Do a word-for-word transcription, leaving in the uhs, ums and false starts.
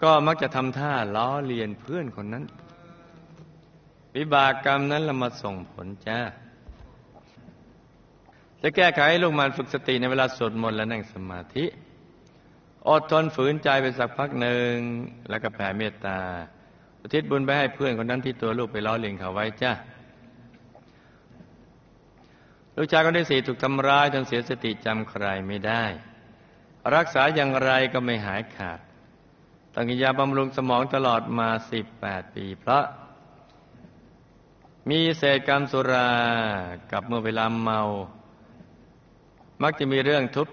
ก็มักจะทำท่าล้อเลียนเพื่อนคนนั้นวิบากกรรมนั้นละมาส่งผลจ้าจะแก้ไขให้ลูกมันฝึกสติในเวลาสวดมนต์และนั่งสมาธิอดทนฝืนใจไปสักพักหนึ่งแล้วก็แผ่เมตตาอุทิศบุญไปให้เพื่อนคนนั้นที่ตัวลูกไปล้อเลียนเขาไว้จ้าลูกชายคนที่สี่ถูกทำร้ายจนเสียสติจำใครไม่ได้รักษาอย่างไรก็ไม่หายขาดต้องกินยาบำรุงสมองตลอดมาสิบแปดปีเพราะมีเศษกรรมสุรากับเมื่อเวลาเมามักจะมีเรื่องทุบ